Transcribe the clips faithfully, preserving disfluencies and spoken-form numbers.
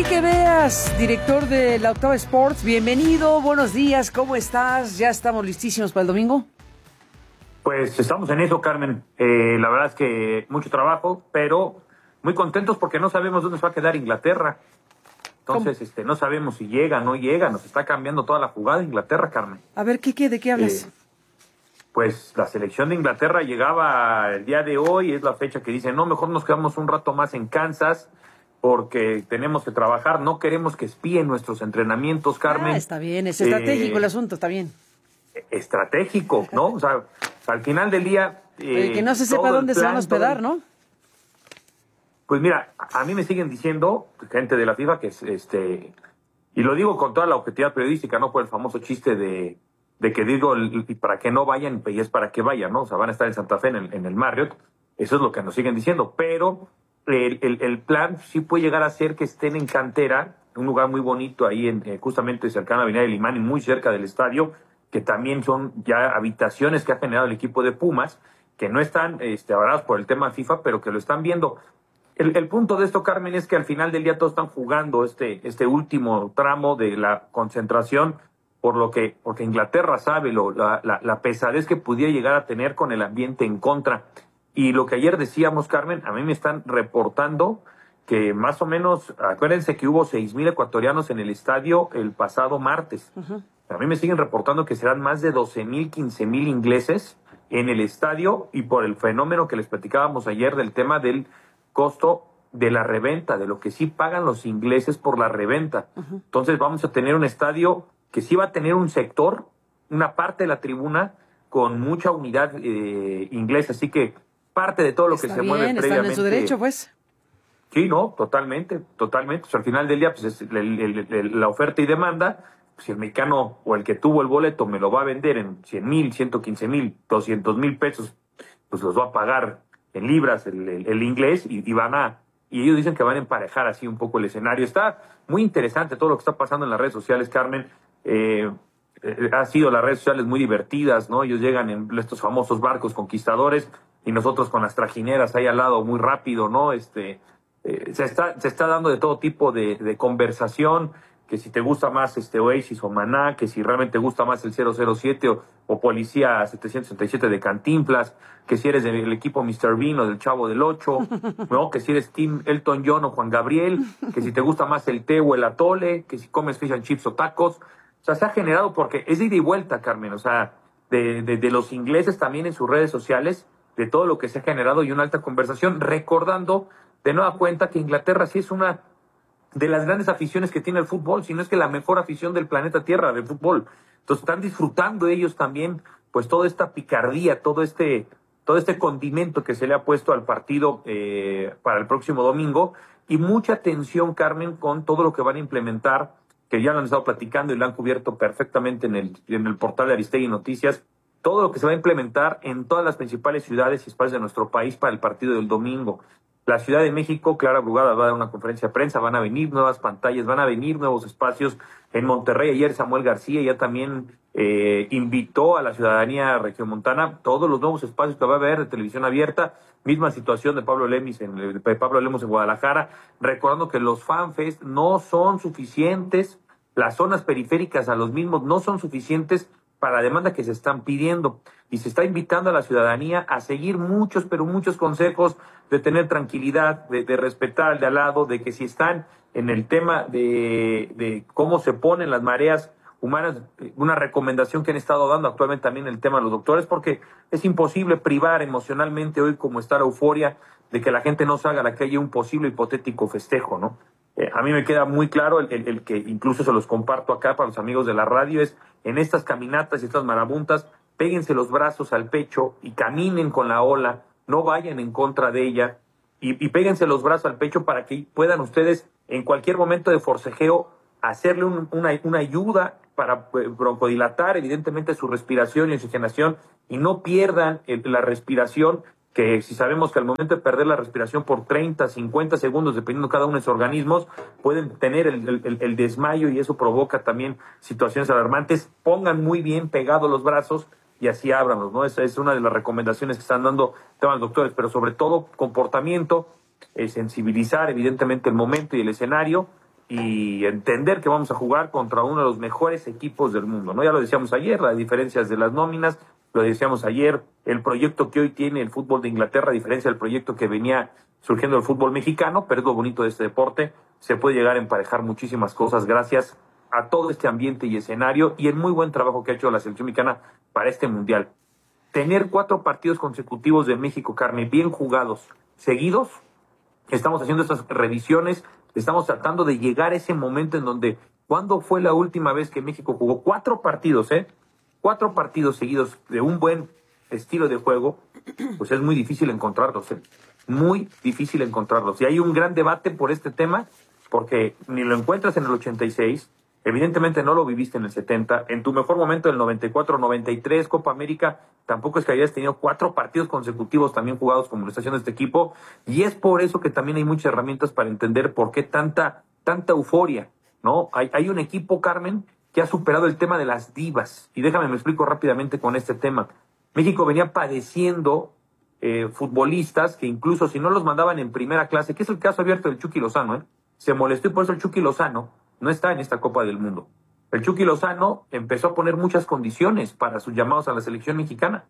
Enrique Beas, director de La Octava Sports, bienvenido, buenos días, ¿cómo estás? ¿Ya estamos listísimos para el domingo? Pues estamos en eso, Carmen. Eh, la verdad es que mucho trabajo, pero muy contentos porque no sabemos dónde se va a quedar Inglaterra. Entonces, ¿Cómo? este, no sabemos si llega, no llega, nos está cambiando toda la jugada Inglaterra, Carmen. A ver, ¿qué, qué de qué hablas? Eh, pues la selección de Inglaterra llegaba el día de hoy, es la fecha que dicen, no, mejor nos quedamos un rato más en Kansas porque tenemos que trabajar, no queremos que espíen nuestros entrenamientos, Carmen. Ah, está bien, es estratégico eh, el asunto, está bien. Estratégico, ¿no? O sea, al final del día... Eh, Oye, que no se sepa dónde plan, se van a hospedar, el... ¿no? Pues mira, a mí me siguen diciendo, gente de la FIFA, que es este... Y lo digo con toda la objetividad periodística, no por el famoso chiste de, de que digo, y para que no vayan, y es para que vayan, ¿no? O sea, van a estar en Santa Fe, en el, en el Marriott. Eso es lo que nos siguen diciendo. Pero el, el, el plan sí puede llegar a ser que estén en Cantera, un lugar muy bonito ahí, en, eh, justamente cercano a Avenida del Limán y muy cerca del estadio, que también son ya habitaciones que ha generado el equipo de Pumas, que no están este, avaladas por el tema FIFA, pero que lo están viendo. El, el punto de esto, Carmen, es que al final del día todos están jugando este, este último tramo de la concentración, por lo que, porque Inglaterra sabe lo, la, la, la pesadez que pudiera llegar a tener con el ambiente en contra. Y lo que ayer decíamos, Carmen, a mí me están reportando que más o menos, acuérdense que hubo seis mil ecuatorianos en el estadio el pasado martes. Uh-huh. A mí me siguen reportando que serán más de doce mil, quince mil ingleses en el estadio y por el fenómeno que les platicábamos ayer del tema del costo de la reventa, de lo que sí pagan los ingleses por la reventa. Uh-huh. Entonces vamos a tener un estadio que sí va a tener un sector, una parte de la tribuna con mucha unidad eh, inglesa, así que parte de todo lo Está que se bien, mueve están previamente. En su derecho, pues. Sí, no, totalmente, totalmente. O sea, al final del día, pues es el, el, el, la oferta y demanda. Si el mexicano o el que tuvo el boleto me lo va a vender en cien mil, ciento quince mil, doscientos mil pesos, pues los va a pagar en libras el, el, el inglés y, y van a, y ellos dicen que van a emparejar así un poco el escenario. Está muy interesante todo lo que está pasando en las redes sociales, Carmen. Eh, eh, ha sido las redes sociales muy divertidas, ¿no? Ellos llegan en estos famosos barcos conquistadores y nosotros con las trajineras ahí al lado muy rápido, ¿no? Este, eh, se está, se está dando de todo tipo de, de conversación, que si te gusta más este Oasis o Maná, que si realmente te gusta más el cero cero siete o, o Policía setecientos sesenta y siete de Cantinflas, que si eres del equipo mister Bean o del Chavo del Ocho, ¿no? Que si eres Team Elton John o Juan Gabriel, que si te gusta más el té o el atole, que si comes fish and chips o tacos. O sea, se ha generado porque es de ida y vuelta, Carmen, o sea, de, de, de los ingleses también en sus redes sociales, de todo lo que se ha generado y una alta conversación, recordando de nueva cuenta que Inglaterra sí es una de las grandes aficiones que tiene el fútbol, si no es que la mejor afición del planeta Tierra de fútbol. Entonces están disfrutando ellos también, pues toda esta picardía, todo este, todo este condimento que se le ha puesto al partido eh, para el próximo domingo, y mucha atención, Carmen, con todo lo que van a implementar, que ya lo han estado platicando y lo han cubierto perfectamente en el, en el portal de Aristegui Noticias, todo lo que se va a implementar en todas las principales ciudades y espacios de nuestro país para el partido del domingo. La Ciudad de México, Clara Brugada va a dar una conferencia de prensa, van a venir nuevas pantallas, van a venir nuevos espacios. En Monterrey, ayer Samuel García ya también eh, invitó a la ciudadanía regiomontana todos los nuevos espacios que va a haber de televisión abierta. Misma situación de Pablo Lemus en, de Pablo Lemos en Guadalajara, recordando que los fanfest no son suficientes, las zonas periféricas a los mismos no son suficientes para la demanda que se están pidiendo. Y se está invitando a la ciudadanía a seguir muchos, pero muchos consejos de tener tranquilidad, de, de respetar al de al lado, de que si están en el tema de, de cómo se ponen las mareas humanas, una recomendación que han estado dando actualmente también el tema de los doctores, porque es imposible privar emocionalmente hoy como está la euforia de que la gente no salga a la calle un posible hipotético festejo, ¿no? Eh, a mí me queda muy claro el, el, el que incluso se los comparto acá para los amigos de la radio, es en estas caminatas y estas marabuntas, péguense los brazos al pecho y caminen con la ola, no vayan en contra de ella y, y péguense los brazos al pecho para que puedan ustedes en cualquier momento de forcejeo hacerle un, una, una ayuda para broncodilatar evidentemente su respiración y oxigenación y no pierdan el, la respiración, que si sabemos que al momento de perder la respiración por treinta, cincuenta segundos, dependiendo de cada uno de sus organismos, pueden tener el, el, el desmayo y eso provoca también situaciones alarmantes. Pongan muy bien pegados los brazos y así ábranlos, ¿no? Esa es una de las recomendaciones que están dando temas doctores, pero sobre todo comportamiento, eh, sensibilizar evidentemente el momento y el escenario y entender que vamos a jugar contra uno de los mejores equipos del mundo, ¿no? Ya lo decíamos ayer, las diferencias de las nóminas, lo decíamos ayer, el proyecto que hoy tiene el fútbol de Inglaterra, a diferencia del proyecto que venía surgiendo el fútbol mexicano, pero es lo bonito de este deporte, se puede llegar a emparejar muchísimas cosas gracias a todo este ambiente y escenario y el muy buen trabajo que ha hecho la selección mexicana para este mundial. Tener cuatro partidos consecutivos de México, Carmen, bien jugados, seguidos, estamos haciendo estas revisiones, estamos tratando de llegar a ese momento en donde, ¿cuándo fue la última vez que México jugó cuatro partidos, eh? Cuatro partidos seguidos de un buen estilo de juego? Pues es muy difícil encontrarlos, eh. Muy difícil encontrarlos. Y hay un gran debate por este tema, porque ni lo encuentras en el ochenta y seis, evidentemente no lo viviste en el setenta, en tu mejor momento el noventa y cuatro, noventa y tres, Copa América, tampoco es que hayas tenido cuatro partidos consecutivos también jugados como lo está haciendo este equipo, y es por eso que también hay muchas herramientas para entender por qué tanta, tanta euforia, ¿no? Hay, hay un equipo, Carmen, que ha superado el tema de las divas, y déjame me explico rápidamente con este tema. México venía padeciendo eh, futbolistas que incluso si no los mandaban en primera clase, que es el caso abierto del Chucky Lozano, ¿eh? Se molestó y por eso el Chucky Lozano no está en esta Copa del Mundo. El Chucky Lozano empezó a poner muchas condiciones para sus llamados a la selección mexicana.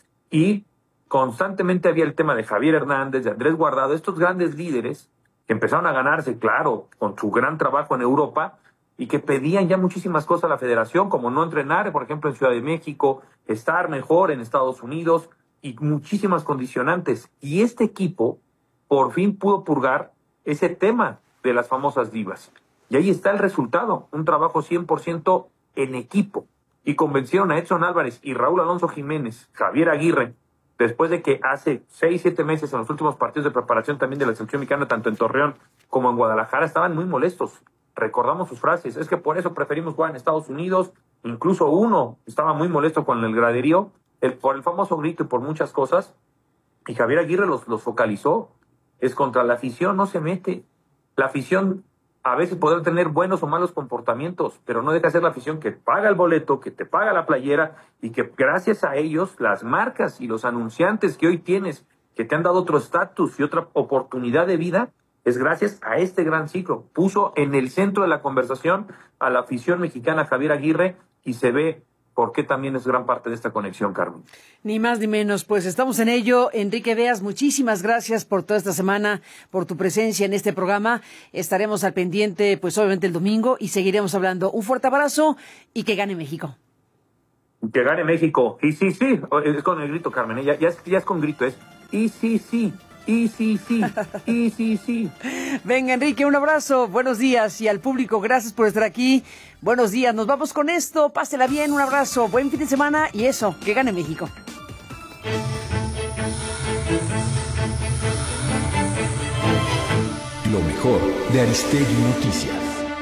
Y constantemente había el tema de Javier Hernández, de Andrés Guardado, estos grandes líderes que empezaron a ganarse, claro, con su gran trabajo en Europa y que pedían ya muchísimas cosas a la federación, como no entrenar, por ejemplo, en Ciudad de México, estar mejor en Estados Unidos y muchísimas condicionantes. Y este equipo por fin pudo purgar ese tema de las famosas divas. Y ahí está el resultado, un trabajo cien por ciento en equipo. Y convencieron a Edson Álvarez y Raúl Alonso Jiménez, Javier Aguirre, después de que hace seis, siete meses en los últimos partidos de preparación también de la selección mexicana, tanto en Torreón como en Guadalajara, estaban muy molestos. Recordamos sus frases, es que por eso preferimos jugar en Estados Unidos. Incluso uno estaba muy molesto con el graderío, el, por el famoso grito y por muchas cosas. Y Javier Aguirre los, los focalizó. Es contra la afición, no se mete. La afición a veces podrá tener buenos o malos comportamientos, pero no deja de ser la afición que paga el boleto, que te paga la playera y que gracias a ellos las marcas y los anunciantes que hoy tienes, que te han dado otro estatus y otra oportunidad de vida, es gracias a este gran ciclo. Puso en el centro de la conversación a la afición mexicana Javier Aguirre y se ve por qué también es gran parte de esta conexión, Carmen. Ni más ni menos, pues estamos en ello. Enrique Beas, muchísimas gracias por toda esta semana, por tu presencia en este programa. Estaremos al pendiente, pues obviamente el domingo, y seguiremos hablando. Un fuerte abrazo y que gane México. Que gane México. Y sí, sí, es con el grito, Carmen, ¿eh? ya, ya, es, ya es con grito, es y sí, sí. Y sí, sí, y sí, sí. Venga, Enrique, un abrazo, buenos días, y al público, gracias por estar aquí. Buenos días, nos vamos con esto, pásela bien, un abrazo, buen fin de semana, y eso, que gane México. Lo mejor de Aristegui Noticias.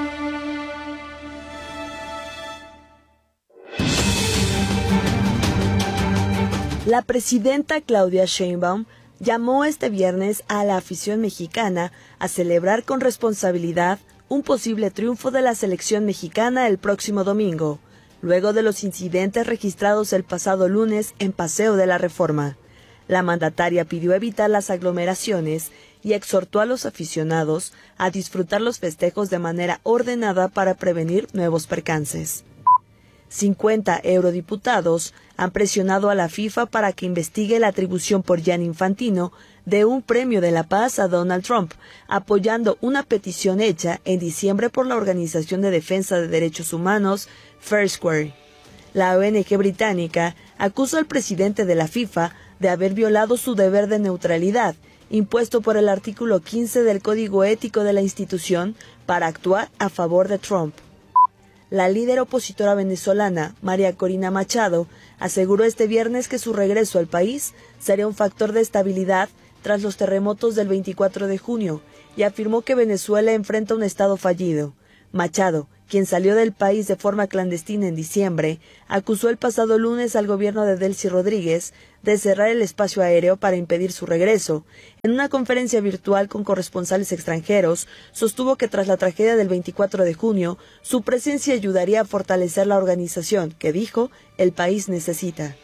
La presidenta Claudia Sheinbaum llamó este viernes a la afición mexicana a celebrar con responsabilidad un posible triunfo de la selección mexicana el próximo domingo, luego de los incidentes registrados el pasado lunes en Paseo de la Reforma. La mandataria pidió evitar las aglomeraciones y exhortó a los aficionados a disfrutar los festejos de manera ordenada para prevenir nuevos percances. cincuenta eurodiputados han presionado a la FIFA para que investigue la atribución por Gianni Infantino de un premio de la paz a Donald Trump, apoyando una petición hecha en diciembre por la Organización de Defensa de Derechos Humanos Foursquare. La O N G británica acusó al presidente de la FIFA de haber violado su deber de neutralidad, impuesto por el artículo quince del Código Ético de la institución, para actuar a favor de Trump. La líder opositora venezolana, María Corina Machado, aseguró este viernes que su regreso al país sería un factor de estabilidad tras los terremotos del veinticuatro de junio y afirmó que Venezuela enfrenta un estado fallido. Machado, quien salió del país de forma clandestina en diciembre, acusó el pasado lunes al gobierno de Delcy Rodríguez de cerrar el espacio aéreo para impedir su regreso. En una conferencia virtual con corresponsales extranjeros, sostuvo que tras la tragedia del veinticuatro de junio, su presencia ayudaría a fortalecer la organización que, dijo, el país necesita.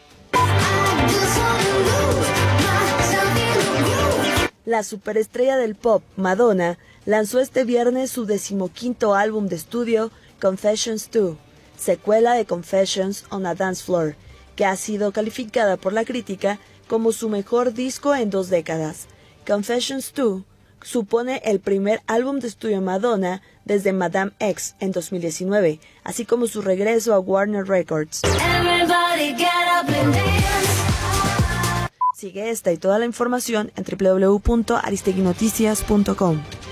La superestrella del pop, Madonna, lanzó este viernes su decimoquinto álbum de estudio, Confessions dos, secuela de Confessions on a Dance Floor, que ha sido calificada por la crítica como su mejor disco en dos décadas. Confessions dos supone el primer álbum de estudio de Madonna desde Madame X en dos mil diecinueve, así como su regreso a Warner Records. Sigue esta y toda la información en doble u doble u doble u punto aristegui noticias punto com.